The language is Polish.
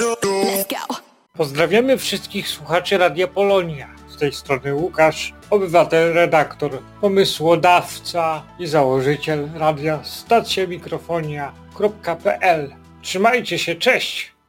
Let's go. Pozdrawiamy wszystkich słuchaczy Radia Polonia. Z tej strony Łukasz, obywatel, redaktor, pomysłodawca i założyciel radia stacjamikrofonia.pl. Trzymajcie się, cześć!